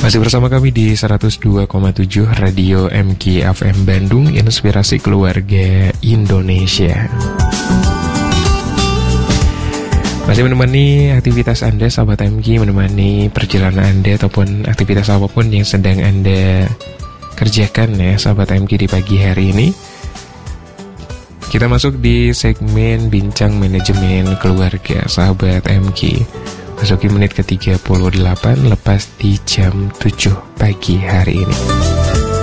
Masih bersama kami di 102,7 Radio MK FM Bandung, Inspirasi Keluarga Indonesia. Masih menemani aktivitas Anda, sahabat MK, menemani perjalanan Anda ataupun aktivitas apapun yang sedang Anda kerjakan ya, sahabat MK, di pagi hari ini. Kita masuk di segmen Bincang Manajemen Keluarga, sahabat MK. Masuki menit ke-38 lepas di jam 7 pagi hari ini.